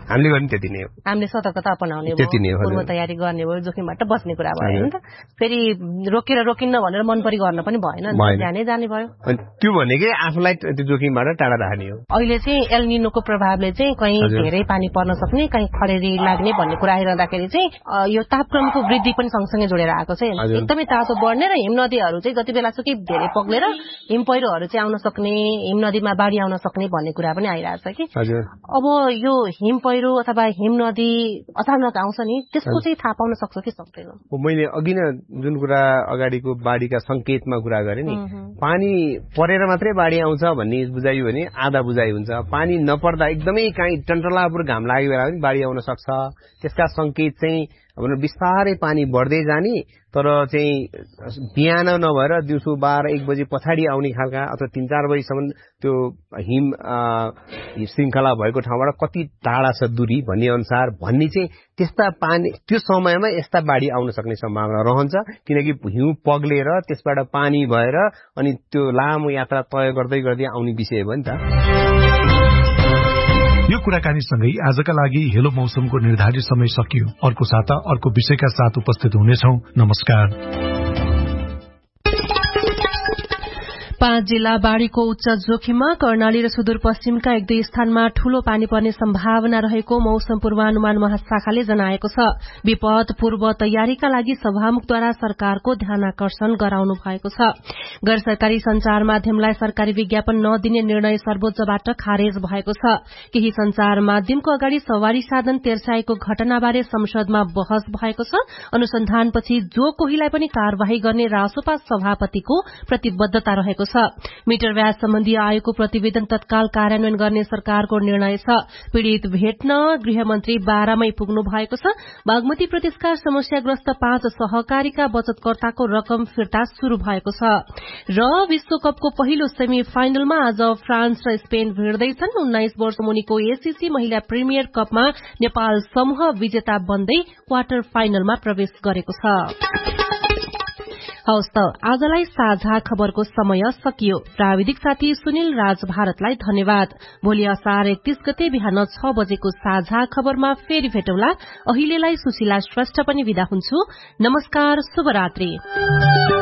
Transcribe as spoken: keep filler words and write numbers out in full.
हामीले गर्ने त्यति नै हो, हामीले सतर्कता अपनाउने भयो, पूर्व तयारी गर्ने भयो, जोखिमबाट बस्ने कुरा भयो नि त। फेरि रोकेर रोकिन्न भनेर मन परि गर्न पनि भएन नि, जाने जाने भयो। त्यो भनेकै आफूलाई त्यो जोखिमबाट टाढा राख्ने हो। अहिले चाहिँ एल निनोको प्रभावले चाहिँ कहीँ धेरै पानी पर्न सक्ने, कहीँ खडेरी लाग्ने भन्ने कुरा आइरहँदाखेरि चाहिँ यो तापक्रमको वृद्धि पनि सँगसँगै जोडेर आएको छ। एकदमै तातो बढ्ने र हिम नदीहरू चाहिँ जति बेला सुकै धेरै पग्लेर हिम पहिरोहरू चाहिँ आउन सक्ने, हिम नदीमा बाढी आउन सक्ने भन्ने कुरा पनि आइरहेछ कि। अब यो हिम पहिरो अथवा हिम नदी अचानक आउँछ नि, त्यसको चाहिँ थाहा पाउन सक्छ कि सक्दैन? मैले अघि नै जुन कुरा अगाडिको बाढीका संकेतमा कुरा गरेँ नि, पानी परेर मात्रै बाढी आउँछ भन्ने बुझाइयो भने आधा बुझाइ हुन्छ। पानी नपर्दा एकदमै काहीँ टन्टलापुर घाम लागेको बेला पनि बाढी आउन सक्छ। त्यसका संकेत चाहिँ अब बिस्तारै पानी बढ्दै जाने, तर चाहिँ बिहान नभएर दिउँसो बाह्र एक बजे पछाडि आउने खालका अथवा तीन चार बजीसम्म त्यो हिम श्रृङ्खला भएको ठाउँबाट कति टाढा छ दूरी भन्ने अनुसार भन्ने चाहिँ त्यस्ता पानी त्यो समयमा यस्ता बाढी आउन सक्ने सम्भावना रहन्छ। किनकि हिउँ पग्लेर त्यसबाट पानी भएर अनि त्यो लामो यात्रा तय गर्दै गर्दै आउने विषय हो नि त। यो कुराकानीसँगै आजका लागि हेलो मौसमको निर्धारित समय सकियो। अर्को साता अर्को विषयका साथ उपस्थित हुनेछौं। नमस्कार। पाँच जिल्ला बाढ़ीको उच्च जोखिममा कर्णाली र सुदूरपश्चिमका एक दुई स्थानमा ठूलो पानी पर्ने सम्भावना रहेको मौसम पूर्वानुमान महाशाखाले जनाएको छ। विपद पूर्व तयारीका लागि सभामुखद्वारा सरकारको ध्यानाकर्षण गराउनु भएको छ। गैर सरकारी संचार माध्यमलाई सरकारी विज्ञापन नदिने निर्णय सर्वोच्चबाट खारेज भएको छ। केही संचार माध्यमको अगाडि सवारी साधन तेर्साएको घटनाबारे संसदमा बहस भएको छ। अनुसन्धानपछि जो कोहीलाई पनि कार्यवाही गर्ने रासोपा सभापतिको प्रतिबद्धता रहेको छ। मिटर ब्याज सम्बन्धी आयोगको प्रतिवेदन तत्काल कार्यान्वयन गर्ने सरकारको निर्णय छ। पीड़ित भेट्न गृहमन्त्री बाह्रमै पुग्नु भएको छ। बागमती प्रदेशका समस्याग्रस्त पाँच सहकारीका बचतकर्ताको रकम फिर्ता शुरू भएको छ। र विश्वकपको पहिलो सेमी फाइनलमा आज फ्रान्स र स्पेन भिड्दैछन्। उन्नाइस वर्ष मुनिको एसीसी महिला प्रिमियर कपमा नेपाल समूह विजेता बन्दै क्वार्टर फाइनलमा प्रवेश गरेको छ। हवस् त आजलाई साझा खबरको समय सकियो। प्राविधिक साथी सुनिल राज भारतलाई धन्यवाद। भोलि असार एकतीस गते बिहान छ बजेको साझा खबरमा फेरि भेटौँला। अहिलेलाई सुशीला श्रेष्ठ पनि विदा हुन्छु। नमस्कार, शुभरात्रि।